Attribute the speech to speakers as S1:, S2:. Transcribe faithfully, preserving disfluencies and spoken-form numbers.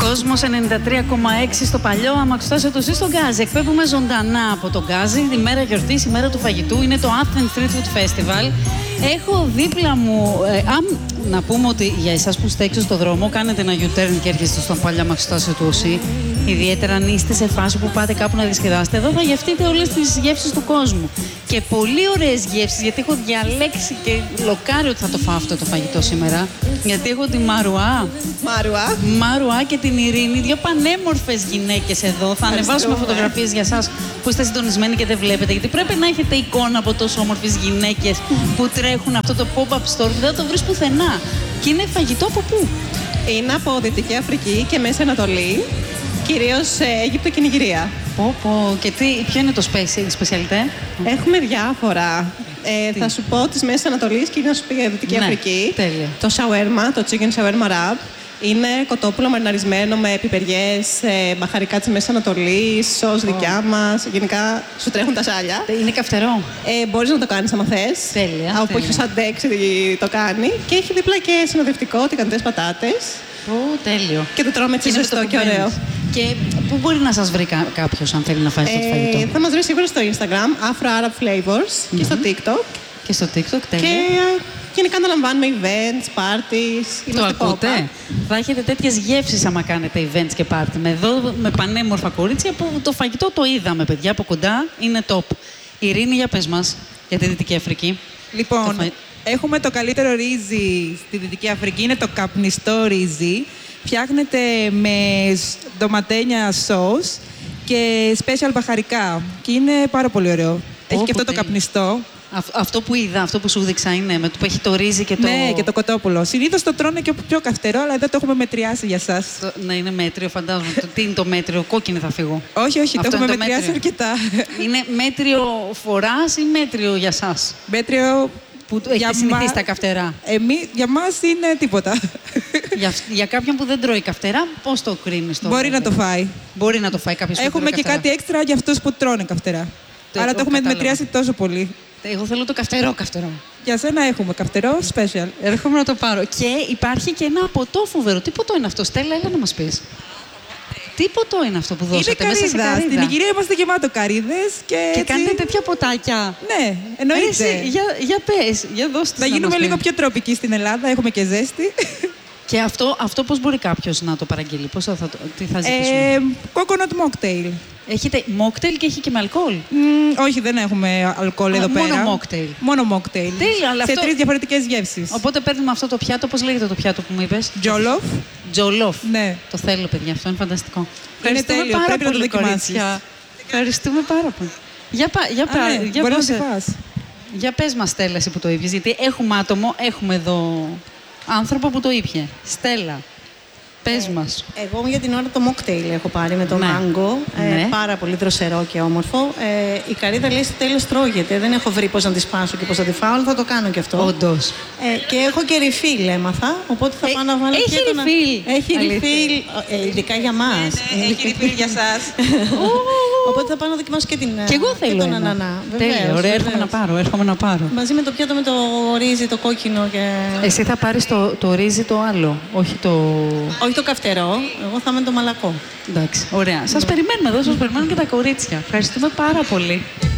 S1: Κόσμος ενενήντα τρία κόμμα έξι στο παλιό αμαξιτάσιο του στον Γκάζι. Εκπέμπουμε ζωντανά από τον Γκάζι. Η μέρα γιορτής, η μέρα του φαγητού. Είναι το Athens Street Food Festival. Έχω δίπλα μου. Ε, α, να πούμε ότι για εσάς που είστε έξω στο δρόμο, κάνετε ένα U-turn και έρχεστε στον παλιό αμαξιτάσιο του ΟΣΥ. Ιδιαίτερα αν είστε σε φάση που πάτε κάπου να διασκεδάσετε. Εδώ θα γευτείτε όλες τις γεύσεις του κόσμου. Και πολύ ωραίες γεύσεις, γιατί έχω διαλέξει και λοκάρει ότι θα το φάω αυτό το φαγητό σήμερα. Γιατί έχω τη Μαρουά.
S2: Μαρουά.
S1: Μαρουά και την Ειρήνη, δύο πανέμορφες γυναίκες εδώ. Θα ανεβάσουμε φωτογραφίες για εσάς που είστε συντονισμένοι και δεν βλέπετε. Γιατί πρέπει να έχετε εικόνα από τόσο όμορφες γυναίκες που τρέχουν αυτό το pop-up store και δεν το βρεις πουθενά. Και είναι φαγητό από πού?
S2: Είναι από Δυτική Αφρική και Μέση Ανατολή. Κυρίως Αίγυπτο και Νιγηρία.
S1: Πω, πω. Και τι, ποιο είναι το σπεσιαλιτέ?
S2: Έχουμε διάφορα. Ε, θα σου πω της Μέσης Ανατολής και να σου πει για Δυτική
S1: ναι,
S2: Αφρική.
S1: Τέλεια.
S2: Το σαουέρμα, το chicken shawarma wrap. Είναι κοτόπουλο μαριναρισμένο με πιπεριές, ε, μπαχαρικά της Μέσης Ανατολής, σως oh. δικιά μας. Γενικά σου τρέχουν τα σάλια.
S1: Είναι καυτερό.
S2: Ε, μπορείς να το κάνεις άμα θες.
S1: Τέλεια.
S2: Από όποιος αντέξει το κάνει. Και έχει δίπλα και συνοδευτικό, τηγανιτές πατάτες.
S1: Ω, τέλειο.
S2: Και το τρώμε έτσι ζεστό και ωραίο.
S1: Και πού μπορεί να σας βρει κάποιος αν θέλει να φάει αυτό το φαγητό?
S2: Ε, θα μας βρει σίγουρα στο Instagram, Afro Arab Flavors, mm-hmm. και στο TikTok.
S1: Και στο TikTok, τέλεια.
S2: Και γενικά αναλαμβάνουμε events, parties.
S1: Το ακούτε? Πόπα. Θα έχετε τέτοιες γεύσεις άμα κάνετε events και party. Με εδώ με πανέμορφα κορίτσια που το φαγητό το είδαμε, παιδιά, από κοντά. Είναι top. Ειρήνη, για πες μας για τη Δυτική Αφρική.
S3: Λοιπόν, φα... έχουμε το καλύτερο ρύζι στη Δυτική Αφρική. Είναι το καπνιστό ρύζι. Φτιάχνεται με ντοματένια σως και special μπαχαρικά. Και είναι πάρα πολύ ωραίο. Έχει και αυτό το καπνιστό.
S1: Α, αυτό που είδα, αυτό που σου δείξα είναι με το που έχει το ρύζι και το...
S3: Ναι, και το κοτόπουλο. Συνήθως το τρώνε και πιο καυτερό, αλλά εδώ το έχουμε μετριάσει για σας.
S1: Ναι, είναι μέτριο, φαντάζομαι. Τι είναι το μέτριο? Κόκκινη θα φύγω.
S3: Όχι, όχι,
S1: αυτό
S3: το έχουμε
S1: το
S3: μετριάσει
S1: μέτριο.
S3: αρκετά.
S1: Είναι μέτριο φοράς ή μέτριο για σας?
S3: Μέτριο...
S1: Που έχετε συνηθίσει μα... τα καυτερά.
S3: Εμείς, για μας είναι τίποτα.
S1: Για, για κάποιον που δεν τρώει καυτερά, πώς το κρίνεις? Το
S3: Μπορεί
S1: βέβαια?
S3: να το φάει.
S1: Μπορεί να το φάει κάποιος.
S3: Έχουμε και κάτι έξτρα για αυτούς που τρώνε καυτερά. Το, αλλά το, το έχουμε μετριάσει τόσο πολύ.
S1: Εγώ θέλω το καυτερό καυτερό.
S3: Για σένα έχουμε καυτερό, special.
S1: Έρχομαι να το πάρω. Και υπάρχει και ένα ποτό φοβερό. Τι ποτό είναι αυτό, Στέλλα, έλα να μας πεις. Τι ποτό είναι αυτό που δώσατε?
S3: Είναι καρύδα.
S1: Μέσα σε
S3: Στην Νιγηρία είμαστε γεμάτο καρύδες. Και,
S1: και
S3: έτσι...
S1: κάνετε τέτοια ποτάκια?
S3: Ναι, εννοείται.
S1: Εσύ, για, για πες, για δώστε.
S3: Θα γίνουμε λίγο πιο τροπικοί στην Ελλάδα, έχουμε και ζέστη.
S1: Και αυτό, αυτό πώς μπορεί κάποιος να το παραγγείλει? Πώς θα, θα, τι θα ζητήσουμε?
S3: Ε, coconut mocktail.
S1: Έχετε mocktail και έχει και με αλκοόλ?
S3: Mm, όχι, δεν έχουμε αλκοόλ
S1: Α,
S3: εδώ
S1: μόνο
S3: πέρα.
S1: Μόνο mocktail.
S3: Μόνο mocktail.
S1: Τέλεια, αλλά
S3: σε
S1: αυτό...
S3: τρεις διαφορετικές γεύσεις.
S1: Οπότε παίρνουμε αυτό το πιάτο. Πώς λέγεται το πιάτο που μου είπες?
S3: Τζολόφ.
S1: Τζολόφ.
S3: Ναι.
S1: Το θέλω, παιδιά, αυτό είναι φανταστικό.
S3: Είναι τέλειο,
S1: πάρα
S3: πρέπει
S1: πολύ,
S3: να το δοκιμάσεις.
S1: Ευχαριστούμε πάρα πολύ. Για, πα, για,
S3: Α, ναι,
S1: για,
S3: μπορεί
S1: πόσε...
S3: να τη φας.
S1: Για πες μας, Στέλλα, εσύ που το ήπιες, γιατί έχουμε άτομο, έχουμε εδώ άνθρωπο που το ήπιε. Στέλλα, πες
S4: ε,
S1: μας.
S4: Εγώ για την ώρα το mocktail έχω πάρει με το
S1: ναι.
S4: μάγκο. Ε,
S1: ναι.
S4: Πάρα πολύ δροσερό και όμορφο. Ε, η καρύδα λέει στο τέλος τρώγεται. Δεν έχω βρει πώς να τη σπάσω και πώς θα τη φάω, αλλά θα το κάνω κι αυτό.
S1: Όντως.
S4: Ε, και έχω και refill έμαθα, οπότε θα
S1: ε,
S4: πάω να βάλω
S1: έχει
S4: και τον...
S1: refill.
S4: Έχει refill, ε, ειδικά για μας.
S3: Ναι, ναι, έχει refill για σας.
S4: Οπότε θα πάω να δοκιμάσω και την
S1: και εγώ θέλω
S4: και τον
S1: ένα.
S4: ανανά.
S1: Τέλεια, ωραία, έρχομαι να πάρω, έρχομαι να πάρω.
S4: Μαζί με το πιάτο με το ρύζι, το κόκκινο και...
S1: Εσύ θα πάρεις το, το ρύζι το άλλο, όχι το...
S4: Όχι το καυτερό, εγώ θα είμαι το μαλακό.
S1: Εντάξει, ωραία. Σας περιμένουμε εδώ, σας περιμένουν και τα κορίτσια. Ευχαριστούμε πάρα πολύ.